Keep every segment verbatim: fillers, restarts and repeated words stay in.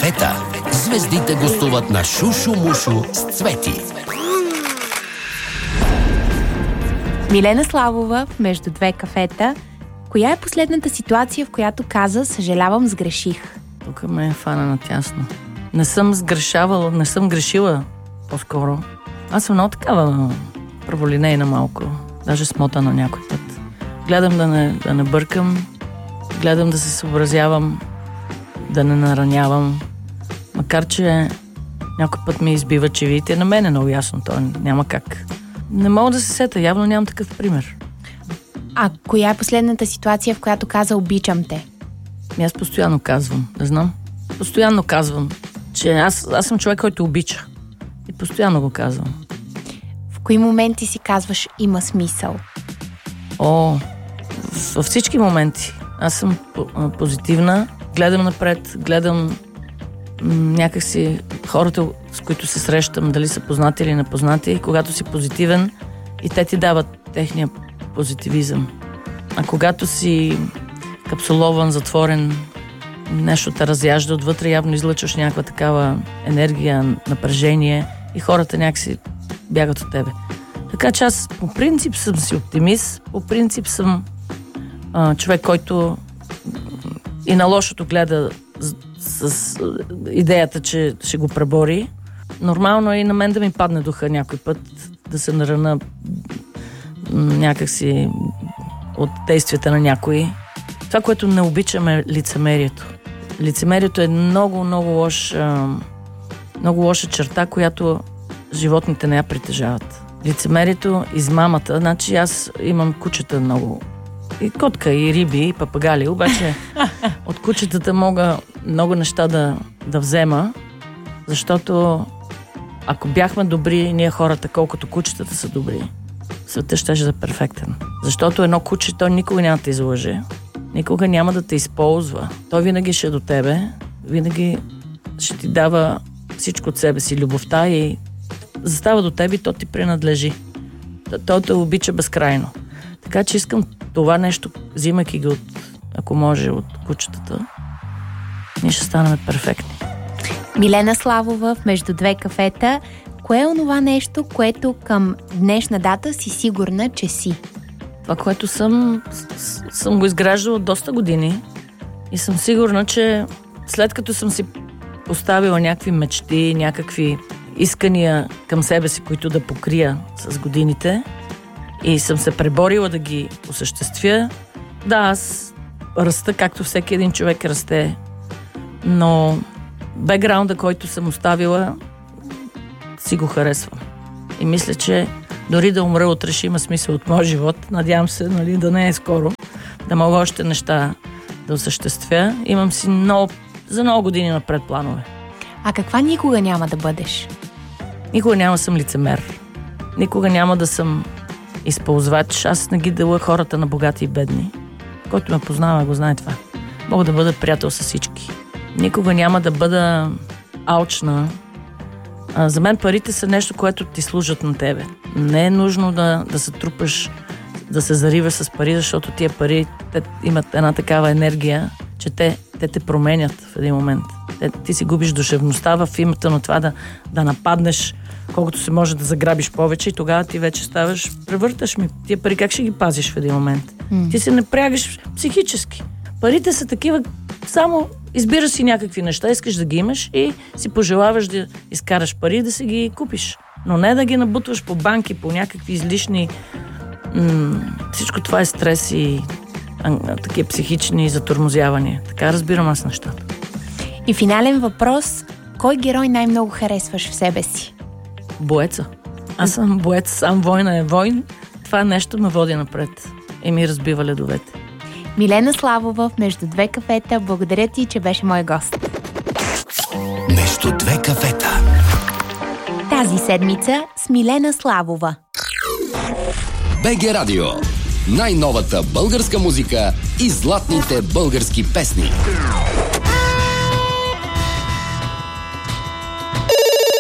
кафета звездите гостуват на Шушу Мушу с Цвети. Милена Славова в Между две кафета. Коя е последната ситуация, в която каза "съжалявам, сгреших"? Тук ме е фана на тясно. Не съм сгрешавала, не съм грешила по-скоро. Аз съм много такава праволинейна малко. Даже смотана някой път. Гледам да не, да не бъркам, гледам да се съобразявам, да не наранявам. Макар че някой път ми избива чевите, на мен е много ясно, то няма как. Не мога да се сета, явно нямам такъв пример. А коя е последната ситуация, в която каза "обичам те"? И аз постоянно казвам, не знам. Постоянно казвам, че аз, аз съм човек, който обича. И постоянно го казвам. В кои моменти си казваш "има смисъл"? О, във всички моменти. Аз съм позитивна, гледам напред, гледам м- някакси хората, с които се срещам, дали са познати или непознати, когато си позитивен и те ти дават техния позитивизъм. А когато си капсулован, затворен, нещо те разяжда отвътре, явно излъчваш някаква такава енергия, напрежение и хората някакси бягат от тебе. Така че аз по принцип съм си оптимист, по принцип съм а, човек, който и на лошото гледа с, с идеята, че ще го пребори. Нормално е и на мен да ми падне духа някой път, да се нарана някакси от действията на някои. Това, което не обичам, е лицемерието. Лицемерието е много, много лош, много лоша черта, която животните не я притежават. Лицемерието, измамата, значи аз имам кучета много. И котка, и риби, и папагали, обаче от кучетата мога много неща да, да взема, защото ако бяхме добри, ние хората, колкото кучетата са добри, светът ще е перфектен. Защото едно куче, то никога няма да те излъже, никога няма да те използва. Той винаги ще е до тебе, винаги ще ти дава всичко от себе си, любовта, и застава до тебе и то ти принадлежи. Той те обича безкрайно. Така че искам това нещо, взимайки ги от, ако може, от кучетата, ние ще станем перфектни. Милена Славова в Между две кафета. Кое е онова нещо, което към днешна дата си сигурна, че си? Това, което съм, съм го изграждала от доста години и съм сигурна, че след като съм си поставила някакви мечти, някакви искания към себе си, които да покрия с годините, и съм се преборила да ги осъществя, да, аз раста, както всеки един човек расте, но бекграунда, който съм оставила, си го харесвам. И мисля, че дори да умра утре, ще има смисъл от моя живот. Надявам се, нали, да не е скоро, да мога още неща да осъществя. Имам си много, за много години напред планове. А каква никога няма да бъдеш? Никога няма да съм лицемер. Никога няма да съм използвач. Аз не ги деля хората на богати и бедни. Който ме познава, го знае това. Мога да бъда приятел с всички. Никога няма да бъда алчна. А, за мен парите са нещо, което ти служат на тебе. Не е нужно да, да се трупаш, да се зариваш с пари, защото тия пари те имат една такава енергия, че те, те те променят в един момент. Те, ти си губиш душевността в името на това да, да нападнеш колкото се може да заграбиш повече, и тогава ти вече ставаш, превърташ ми. Тия пари как ще ги пазиш в един момент? Mm. Ти се напрягаш психически. Парите са такива, само избираш си някакви неща, искаш да ги имаш и си пожелаваш да изкараш пари и да си ги купиш. Но не да ги набутваш по банки, по някакви излишни... М- всичко това е стрес и а, такива психични затормозявания. Така разбирам аз нещата. И финален въпрос. Кой герой най-много харесваш в себе си? Боеца. Аз съм боец, сам война е войн. Това нещо ме води напред и ми разбива ледовете. Милена Славова в Между две кафета. Благодаря ти, че беше мой гост. Между две кафета. Тази седмица с Милена Славова. БГ Радио. Най-новата българска музика и златните български песни. Здравей!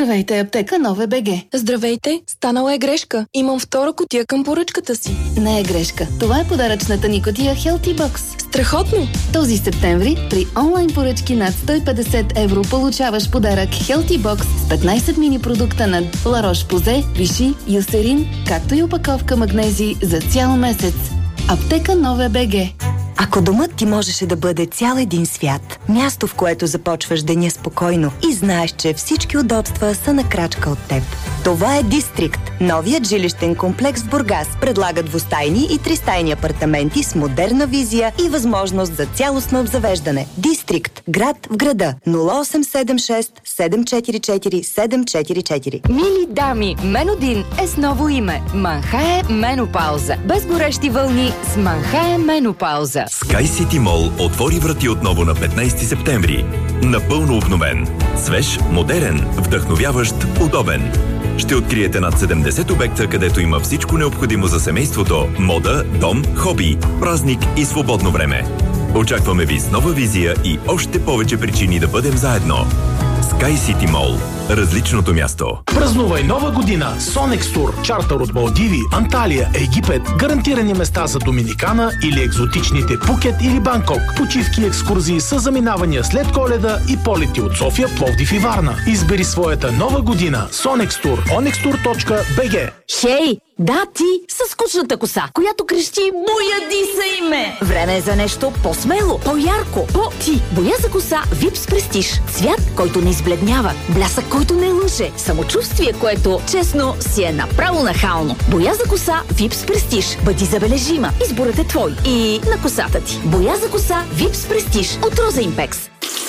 Здравейте, аптека Нове БГ. Здравейте, станала е грешка. Имам втора кутия към поръчката си. Не е грешка. Това е подаръчната ни кутия Healthy Box. Страхотно! Този септември при онлайн поръчки над сто и петдесет евро получаваш подарък Healthy Box с петнайсет мини продукта на La Roche-Posay, Vichy, Eucerin, както и опаковка магнези за цял месец. Аптека Нове БГ. Ако домът ти можеше да бъде цял един свят, място, в което започваш деня спокойно и знаеш, че всички удобства са на крачка от теб. Това е Дистрикт. Новият жилищен комплекс в Бургас предлага двустайни и тристайни апартаменти с модерна визия и възможност за цялостно обзавеждане. Дистрикт. Град в града. нула осем седем шест седем четири четири седем четири четири. Мили дами, Менодин е с ново име. Манхае Менопауза. Без горещи вълни с Манхае Менопауза. Sky City Mall отвори врати отново на петнайсети септември. Напълно обновен. Свеж, модерен, вдъхновяващ, удобен. Ще откриете над седемдесет обекта, където има всичко необходимо за семейството, мода, дом, хоби, празник и свободно време. Очакваме ви с нова визия и още повече причини да бъдем заедно. Sky City Mall. Различното място. Празнувай нова година с Sonex Tour. Чартър от Малдиви, Анталия, Египет, гарантирани места за Доминикана или екзотичните Пукет или Банкок. Почивки и екскурзии с заминавания след Коледа и полети от София, Пловдив и Варна. Избери своята нова година. Sonex Tour. онекс тур точка би джи. Хей! Да, ти с скучната коса, която крещи "Бояди се име". Време е за нещо по-смело, по-ярко, по-ти. Боя за коса Випс Престиж. Цвят, който не избледнява. Блясък, който не лъже. Самочувствие, което, честно, си е направо нахално. Боя за коса Випс Престиж. Бъди забележима. Изборът е твой. И на косата ти. Боя за коса Випс Престиж от Роза Импекс.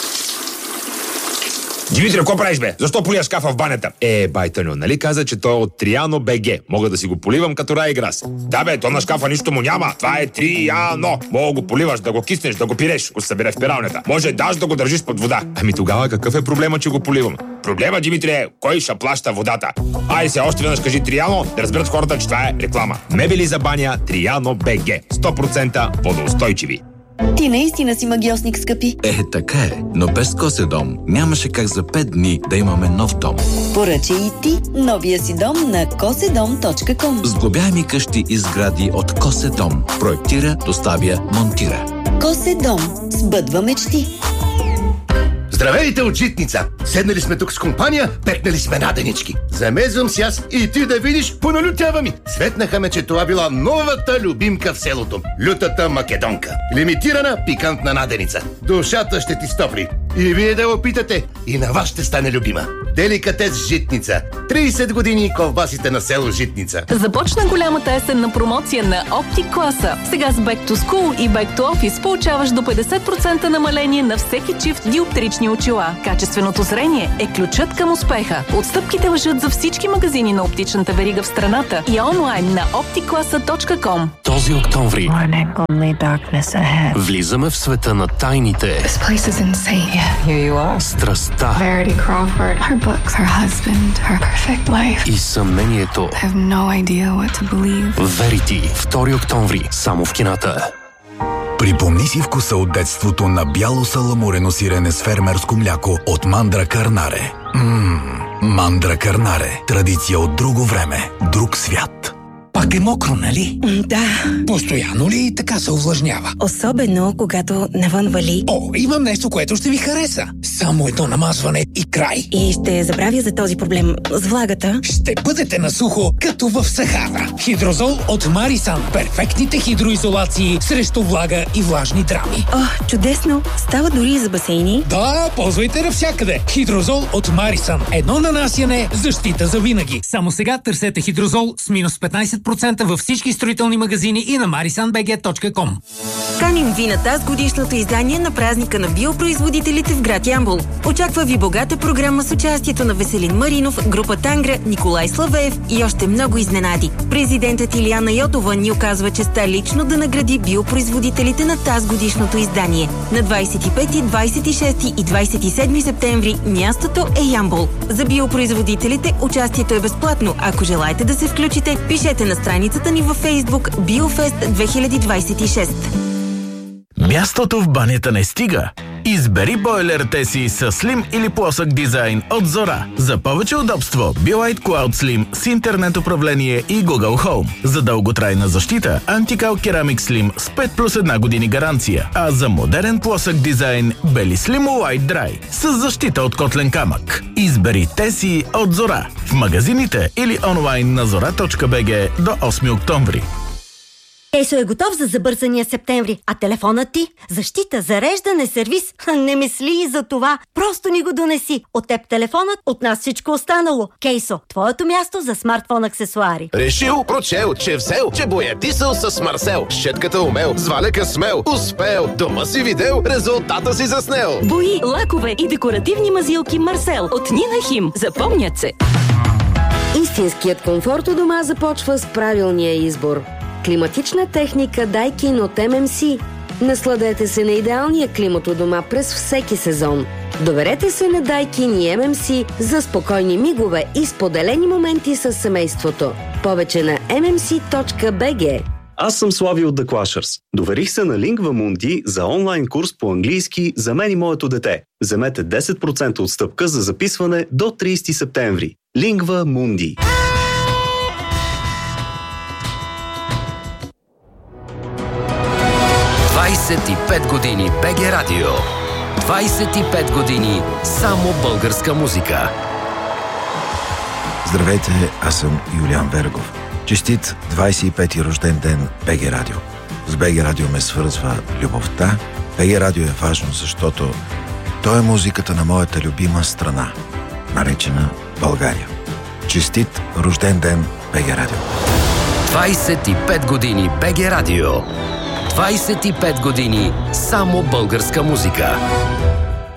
Димитри, какво правиш, бе? Защо полия шкафа в банята? Е, байтаню, нали каза, че той е от Триано БГ. Мога да си го поливам като Райграс. Да, бе, то на шкафа нищо му няма. Това е Триано. Мога го поливаш, да го киснеш, да го пиреш, ако се събере в пиралнята. Може даже да го държиш под вода. Ами тогава какъв е проблема, че го поливам? Проблема, Димитри, е кой ще плаща водата. Ай се, още веднъж кажи Триано, да разберат хората, че това е реклама. Мебели за баня Триано БГ. сто процента водоустойчиви. Ти наистина си магиосник, скъпи. Е, така е, но без Коседом нямаше как за пет дни да имаме нов дом. Поръчай и ти новия си дом на коседом точка ком. Сглобяеми къщи и сгради от Коседом. Проектира, доставя, монтира. Коседом. Сбъдва мечти. Здравейте от Житница! Седнали сме тук с компания, пекнали сме наденички. Замезвам си аз и ти да видиш, поналютява ми. Светнаха ме, че това била новата любимка в селото. Лютата македонка. Лимитирана пикантна наденица. Душата ще ти стопли. И вие да опитате, и на вас ще стане любима. Деликатес Житница. трийсет години ковбасите на село Житница. Започна голямата есенна промоция на OptiClasa. Сега с Back to School и Back to Office получаваш до петдесет процента намаление на всеки чифт диоптрични очила. Качественото зрение е ключът към успеха. Отстъпките важат за всички магазини на оптичната верига в страната и онлайн на опти класа точка ком. Този октомври влизаме в света на тайните. Страстта и съмнението. Verity. втори октомври. Само в кината. Припомни си вкуса от детството на бяло саламурено сирене с фермерско мляко от Мандра Карнаре. Ммм, Мандра Карнаре. Традиция от друго време, друг свят. Пак е мокро, нали? Да. Постоянно ли така се увлажнява? Особено, когато навън вали. О, имам нещо, което ще ви хареса. Само едно намазване и край. И ще забравя за този проблем с влагата. Ще бъдете на сухо, като в Сахара. Хидрозол от Марисан. Перфектните хидроизолации срещу влага и влажни драми. О, чудесно. Става дори и за басейни. Да, ползвайте навсякъде. Хидрозол от Марисан. Едно нанасяне, защита за винаги. Само сега търсете хидрозол с минус петнайсет процента във всички строителни магазини и на марисан би джи точка ком. Каним ви на тази годишното издание на празника на биопроизводителите в град Ямбол. Очаква ви богата програма с участието на Веселин Маринов, група Тангра, Николай Славеев и още много изненади. Президентът Илияна Йотова ни оказва честа лично да награди биопроизводителите на тази годишното издание. На двайсет и пети, двайсет и шести и двайсет и седми септември мястото е Ямбол. За биопроизводителите участието е безплатно. Ако желаете да се включите, пишете на страницата ни във Фейсбук BioFest две хиляди двайсет и шест. Мястото в банята не стига Избери бойлерите си с слим или плосък дизайн от Зора. За повече удобство, Be-Lite Cloud Slim с интернет управление и Google Home. За дълготрайна защита, Anti-Cal Ceramic Slim с пет плюс една години гаранция. А за модерен плосък дизайн, Beli Slim White Dry с защита от котлен камък. Избери те си от Зора. В магазините или онлайн на зора точка би джи до осми октомври. Кейсо е готов за забързания септември, а телефонът ти? Защита, зареждане, сервис? Не мисли и за това. Просто ни го донеси. От теб телефонът, от нас всичко останало. Кейсо, твоето място за смартфон аксесуари. Решил, прочел, че взел, че боядисал с Марсел. Щетката умел, сваляка смел, успел. Дома си видел, резултата си заснел. Бои, лакове и декоративни мазилки Марсел от Нина Хим. Запомнят се. Истинският комфорт у дома започва с правилния избор. Климатична техника Daikin от ем ем си. Насладете се на идеалния климат у дома през всеки сезон. Доверете се на Daikin и ем ем си за спокойни мигове и споделени моменти с семейството. Повече на ем ем си точка би джи. Аз съм Слави от The Clashers. Доверих се на Lingva Mundi за онлайн курс по английски за мен и моето дете. Вземете десет процента отстъпка за записване до тридесети септември. Lingva Mundi. двадесет и пет години би джи Радио. двадесет и пет години само българска музика. Здравейте, аз съм Юлиан Вергов. Честит двадесет и пети рожден ден би джи Радио. С би джи Радио ме свързва любовта. би джи Радио е важно, защото то е музиката на моята любима страна, наречена България. Честит рожден ден, би джи Радио. двадесет и пет години би джи Радио. двадесет и пет години само българска музика.